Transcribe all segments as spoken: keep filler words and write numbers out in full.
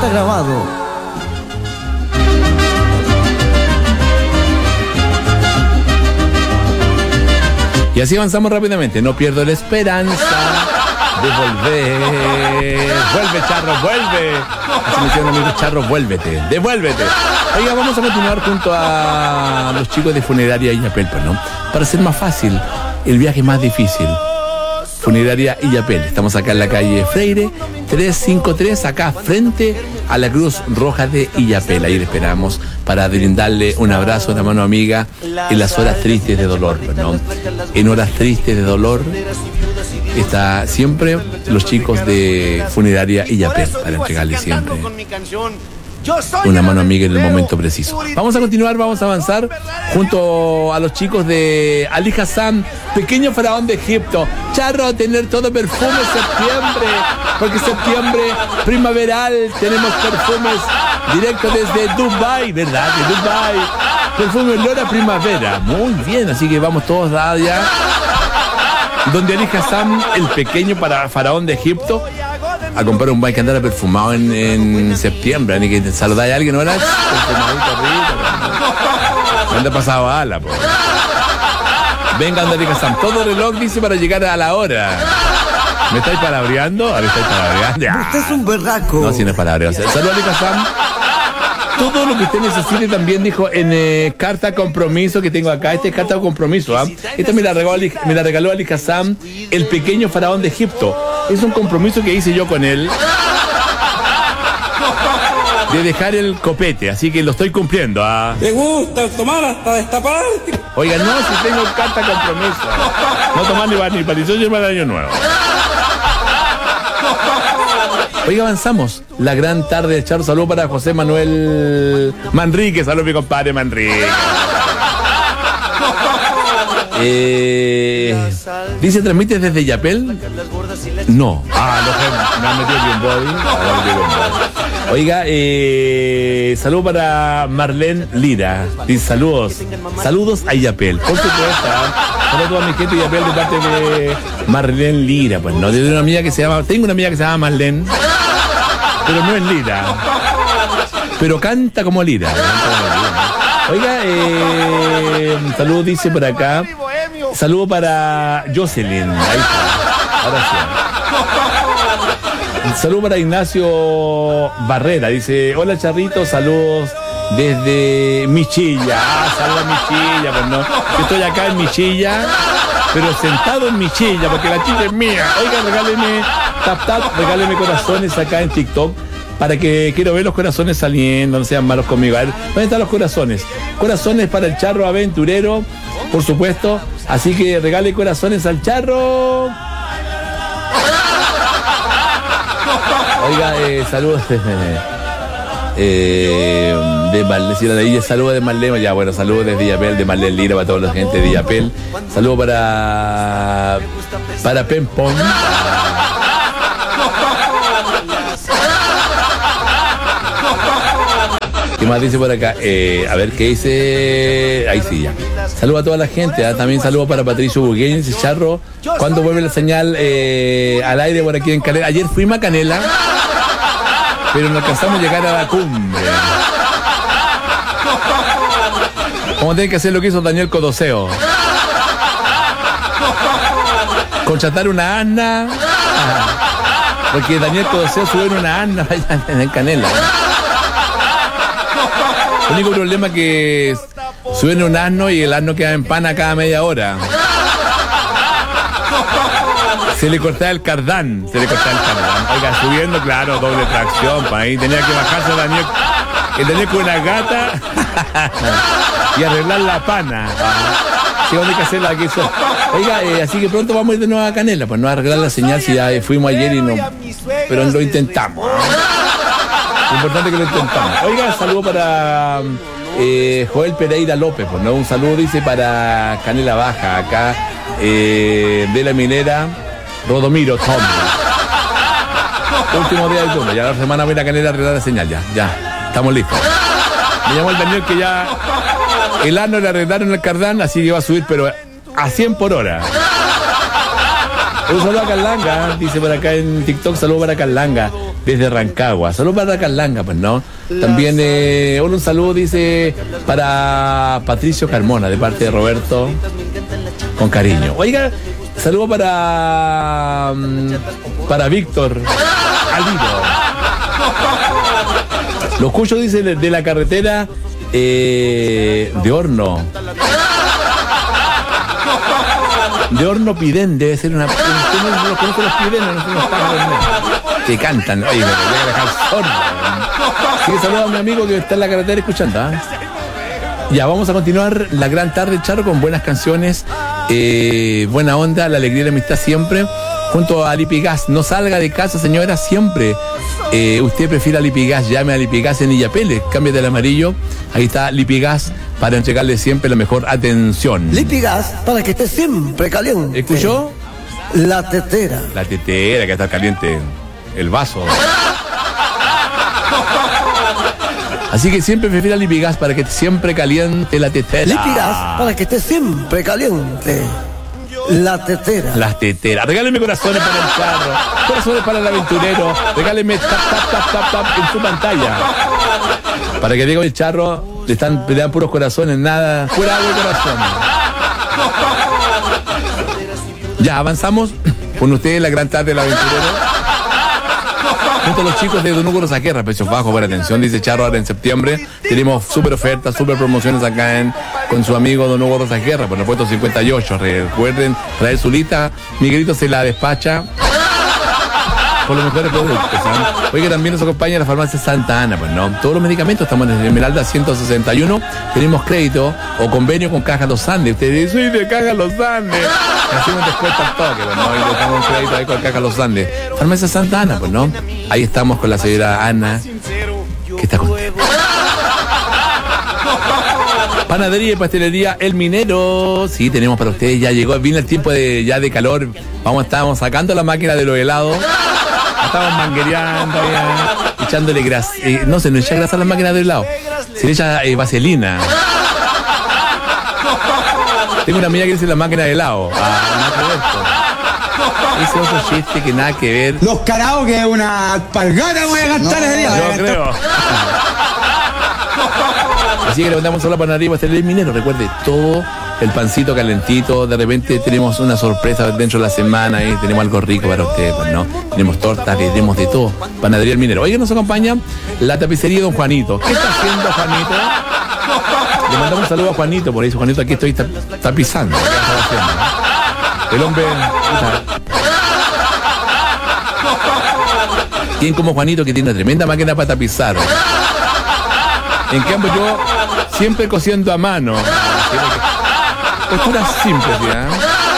está grabado. Y así avanzamos rápidamente. No pierdo la esperanza de volver. Vuelve, Charro, vuelve. Así me hicieron amigos, Charro, vuélvete. Devuélvete. Oiga, vamos a continuar junto a los chicos de Funeraria Illapel, pues, ¿no? Para hacer más fácil el viaje más difícil. Funeraria Illapel. Estamos acá en la calle Freire trescientos cincuenta y tres, acá frente a la Cruz Roja de Illapel. Ahí le esperamos para brindarle un abrazo, una mano amiga en las horas tristes de dolor, ¿no? En horas tristes de dolor está siempre los chicos de Funeraria Illapel para entregarle siempre una mano amiga en el momento preciso. Vamos a continuar, vamos a avanzar junto a los chicos de Ali Hassan, pequeño faraón de Egipto. Charro, a tener todo perfume septiembre, porque septiembre primaveral tenemos perfumes directo desde Dubai, ¿verdad? De Dubai. Perfume olor a primavera. Muy bien, así que vamos todos allá. Donde Ali Hassan, el pequeño para faraón de Egipto, a comprar un bike que andara perfumado en, en septiembre, ni que saludáis a alguien, ¿no? Perfumadito rico, anda pasado ala, po. Venga, Andrés Hassan, todo reloj dice para llegar a la hora. ¿Me estáis palabreando? ¿Me estáis palabreando? Usted es un berraco. No, si no es palabreo. Saludos, Andrés Hassan. Todo lo que usted necesite también dijo en eh, carta compromiso que tengo acá. Esta es carta de compromiso, ¿ah? ¿eh? Esta me la regaló Ali, me la regaló Ali Hassan, el pequeño faraón de Egipto. Es un compromiso que hice yo con él de dejar el copete, así que lo estoy cumpliendo. ¿ah? ¿Te gusta tomar hasta destapar? Oiga, no, si tengo carta compromiso. No tomar ni para ni para dieciocho ni para el año nuevo. Oiga, avanzamos. La gran tarde de Charro. Saludos para José Manuel Manrique. Saludos, mi compadre Manrique. Eh, dice, ¿transmites desde Illapel? No. Ah, no, me ha metido bien body. Oiga, eh, saludos para Marlene Lira. Dice, saludos. Saludos a Illapel. Por supuesto. Saludos a toda mi gente de Illapel de parte de Marlene Lira. Pues no, de una amiga que se llama. Tengo una amiga que se llama Marlene, pero no es Lira. Pero canta como Lira. Oiga, eh, saludos dice por acá. Saludo para Jocelyn. Ahí está. Ahora sí. Saludo para Ignacio Barrera. Dice, hola Charrito, saludos desde Michilla. Ah, saludos a Michilla, pues no. Yo estoy acá en Michilla, pero sentado en Michilla, porque la chilla es mía. Oiga, regáleme, tap tap, regáleme corazones acá en TikTok. Para que quiero ver los corazones saliendo, no sean malos conmigo. A ver, ¿dónde están los corazones? Corazones para el Charro aventurero, por supuesto. Así que regale corazones al Charro. Oiga, eh, saludos eh, de Marlene, saludos de Marlene, ya bueno, saludos desde Illapel, de Marlene Lira para toda la gente de Illapel. Saludos para para Pempón. ¿Qué más dice por acá? Eh, a ver qué dice. Ahí sí, ya. Saludos a toda la gente. ¿eh? También saludos para Patricio Buguén, dice Charro. ¿Cuándo vuelve la señal eh, al aire por aquí en Canela? Ayer fuimos a Canela, pero no alcanzamos a llegar a la cumbre. Vamos a tener que hacer lo que hizo Daniel Codoseo. Contratar una asna. Porque Daniel Codoseo subió en una asna en Canela. El único problema es que suben un asno y el asno queda en pana cada media hora. Se le cortaba el cardán, se le cortaba el cardán. Oiga, subiendo, claro, doble tracción, pa' ahí tenía que bajarse Daniel, que tenía con una gata y arreglar la pana. Sí, hay que hacerla aquí. Oiga, eh, así que pronto vamos a ir de nuevo a Canela, pues no a arreglar la señal si ya fuimos ayer y no, pero lo intentamos. Importante que lo intentamos. Oiga, saludo para eh, Joel Pereira López, pues, ¿no? Un saludo, dice, para Canela Baja, acá, eh, de la minera Rodomiro Tom. Último día del turno, ya la semana voy a Canela a arreglar la señal, ya, ya, estamos listos. Me llamó el Daniel que ya el ano le arreglaron el cardán, así que va a subir, pero a cien por hora. Un saludo a Carlanga, dice por acá en TikTok, saludo para Carlanga. desde Rancagua. Saludos para Calanga, pues, ¿no? También, eh, un saludo, dice, para Patricio Carmona, de parte de Roberto, con cariño. Oiga, saludo para, para Víctor Alido. Lo escucho, dice, de, de la carretera eh, de Horno. De Horno Pidén, debe ser una... Usted no los conoce los Pidén, no son los pájaros que cantan. Oye, me voy a dejar sordo. Así que saludo a mi amigo que está en la carretera escuchando. ¿eh? Ya, vamos a continuar la gran tarde, Charro, con buenas canciones, eh, buena onda, la alegría y la amistad siempre, junto a Lipigas. No salga de casa, señora, siempre. Eh, usted prefiere a Lipigas, llame a Lipigas en Illapele, cámbiate el amarillo. Ahí está Lipigas para entregarle siempre la mejor atención. Lipigas para que esté siempre caliente. ¿Escuchó? La tetera. La tetera, que está caliente el vaso. Así que siempre prefiere a Lipigas para que esté siempre caliente la tetera. Lipigas para que esté siempre caliente. La tetera. Las teteras. Regálenme corazones para el Charro, corazones para el aventurero. Regálenme tap, tap, tap, tap, tap en su pantalla. Para que diga el Charro, le, están, le dan puros corazones, nada, pura agua y corazones. Ya, avanzamos con ustedes la gran tarde del aventurero. Junto a los chicos de Don Hugo Rosaquerra, precios bajos, buena atención, dice Charro, ahora en septiembre tenemos súper ofertas, súper promociones acá en, con su amigo Don Hugo Rosaquerra, por el puesto cincuenta y ocho. Recuerden traer su lista, Miguelito se la despacha con los mejores productos. ¿sabes? Oye, que también nos acompaña la farmacia Santa Ana, pues no, todos los medicamentos estamos en Esmeralda ciento sesenta y uno, tenemos crédito o convenio con Caja Los Andes. Ustedes dicen, soy de Caja Los Andes. Hacemos descuento al toque, pues no, y dejamos un crédito ahí con Caja Los Andes. Farmacia Santa Ana, pues no. Ahí estamos con la señora Ana, que está contenta. Panadería y pastelería El Minero. Sí, tenemos para ustedes, ya llegó, viene el tiempo de ya de calor. Vamos, estamos sacando la máquina de los helados. Estamos manguereando, ya, echándole grasa. Eh, no se nos echa grasa a la máquina de helado. Se le echa eh, vaselina. Tengo una amiga que dice la máquina de helado. Ah, no, ese otro chiste que nada que ver. Los caraos que una alpargata voy a gastar ese día. Yo creo. Así que le mandamos a la panadería para el Minero. Recuerde, todo el pancito calentito. De repente tenemos una sorpresa dentro de la semana y tenemos algo rico para ustedes, pues, ¿no? Tenemos tortas, tenemos de todo. Panadería El Minero. Hoy nos acompaña la tapicería de Don Juanito. ¿Qué está haciendo Juanito? Le mandamos un saludo a Juanito, por eso Juanito, aquí estoy tap tapizando. ¿Qué está haciendo? El hombre... ¿Quién como Juanito que tiene una tremenda máquina para tapizar? En cambio yo siempre cosiendo a mano. Posturas simples, ¿ya?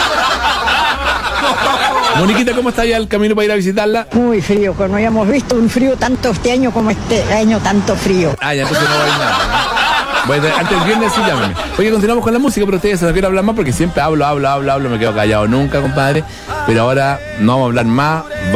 Moniquita, ¿cómo está ya el camino para ir a visitarla? Muy frío, que no habíamos visto un frío tanto este año como este año tanto frío. Ah, ya, entonces no va a ir nada, ¿no? Bueno, antes del viernes sí, llámeme. Oye, continuamos con la música, pero ustedes se no quiero hablar más porque siempre hablo, hablo, hablo, hablo, me quedo callado nunca, compadre. Pero ahora no vamos a hablar más.